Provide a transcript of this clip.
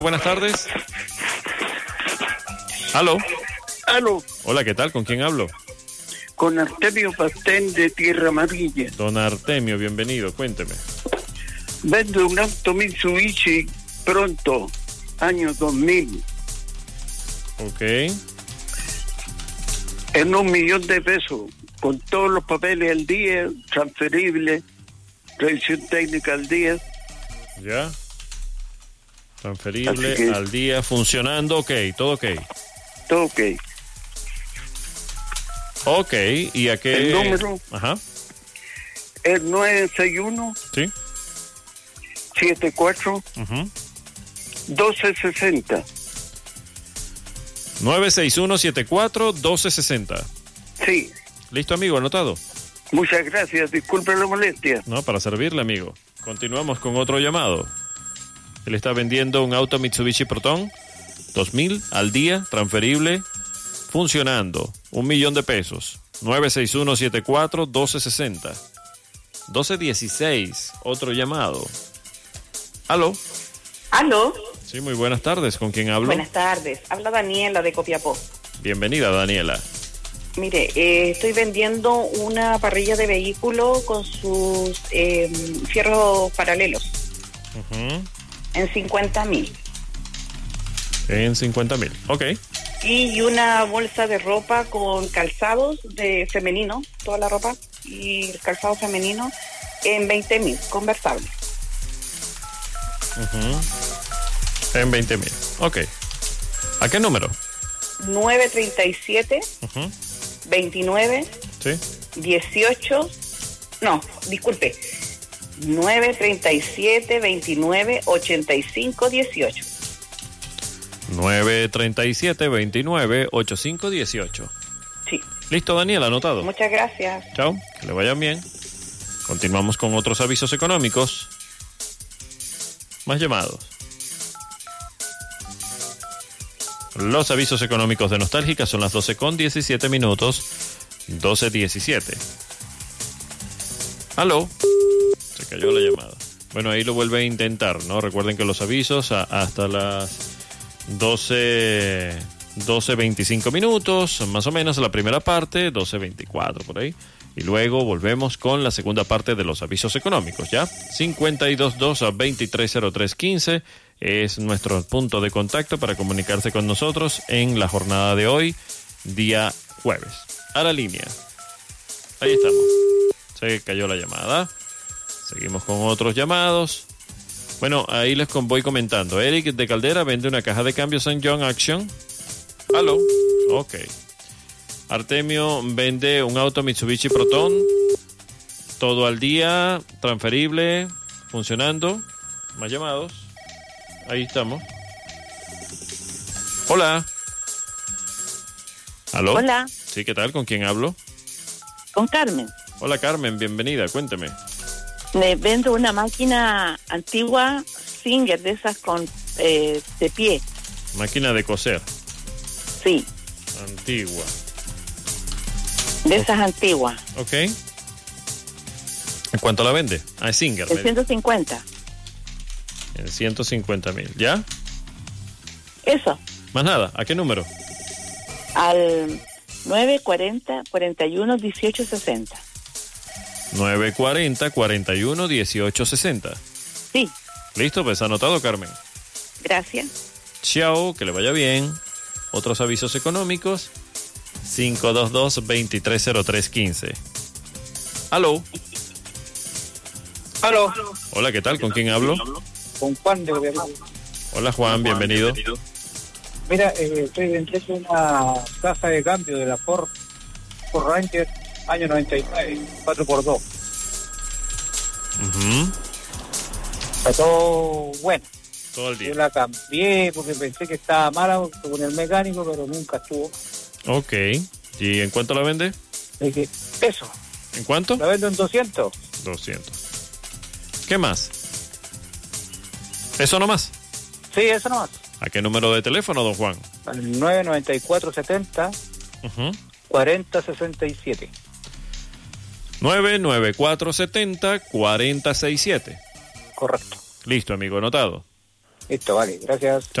Buenas tardes. ¿Aló? Aló, Hola, ¿qué tal? ¿Con quién hablo? con Artemio Pastén de Tierra Amarilla. Don Artemio, bienvenido, cuénteme. Vendo un auto Mitsubishi pronto, año 2000, Ok. en 1.000.000 de pesos, con todos los papeles al día, transferible, revisión técnica al día. ¿Ya? Transferible, Así que- al día, funcionando, ok, todo ok. Todo ok. Ok, ¿y a qué? El número. Ajá, El 961 sí. 74 Ujú. 1260. 961-74-1260. Sí, ¿Listo, amigo? ¿Anotado? muchas gracias, disculpe la molestia. No, para servirle, amigo. Continuamos con otro llamado. Él está vendiendo un auto Mitsubishi Proton 2000 al día, transferible, funcionando. 1.000.000 de pesos. 961-74-1260. 1216. Otro llamado. ¿Aló? Aló, Sí, muy buenas tardes. ¿Con quién hablo? buenas tardes. Habla Daniela de Copiapó. Bienvenida, Daniela. Mire, estoy vendiendo una parrilla de vehículo con sus fierros paralelos Ujú. en 50.000. En 50.000. Ok. Y una bolsa de ropa con calzados de femenino, toda la ropa, y el calzado femenino en 20.000, conversable. Ujú. En 20.000. Ok. ¿A qué número? 937 Ujú. 29 Sí. 18, no, disculpe, 937 29 85 18. 937-29-8518. Sí, Listo, Daniel, anotado. muchas gracias. Chao, que le vayan bien. Continuamos con otros avisos económicos. Más llamados. Los avisos económicos de Nostálgica son las 12:17, 12:17. ¿Aló? Se cayó la llamada. Bueno, ahí lo vuelve a intentar, ¿no? Recuerden que los avisos hasta las 12:25, más o menos la primera parte, 12:24 por ahí. Y luego volvemos con la segunda parte de los avisos económicos, ¿ya? 522-230315 es nuestro punto de contacto para comunicarse con nosotros en la jornada de hoy, día jueves. A la línea. Ahí estamos. Se cayó la llamada. Seguimos con otros llamados. Bueno, ahí les voy comentando. Eric de Caldera vende una caja de cambios St. John Action. ¿Aló? Ok. Artemio vende un auto Mitsubishi Proton. Todo al día, transferible, funcionando. Más llamados. Ahí estamos. Hola. ¿Aló? Hola, Sí, ¿qué tal? ¿Con quién hablo? con Carmen. Hola, Carmen, bienvenida. Cuénteme. Me vendo una máquina antigua Singer de esas con de pie. Máquina de coser. Sí, Antigua. de esas antiguas. Ok. ¿En cuánto la vende? Ah, es Singer. En 150. En 150.000. ¿Ya? Eso, Más nada. ¿A qué número? al 940 41 18 60. 940-41-1860. Sí, Listo, pues anotado, Carmen. gracias. Chao, que le vaya bien. Otros avisos económicos. 522-230315. ¿Aló? Aló, Hola, ¿qué tal? ¿Con quién hablo? con Juan de Gobierno. Hola, Juan, bienvenido. Mira, estoy vendiendo una caja de cambio de la Ford Ranger, año 99, 4x2. Ujú. Está todo bueno. Todo el Yo día. la cambié porque pensé que estaba mala con el mecánico, pero nunca estuvo. Ok. ¿Y en cuánto la vende? De que, eso, ¿En cuánto? la vendo en 200. 200. ¿Qué más? ¿Eso nomás? Sí, eso nomás. ¿A qué número de teléfono, don Juan? Al 99470 Ujú. 4067. 99470-4067. Correcto. Listo, amigo, anotado. Listo, vale, gracias.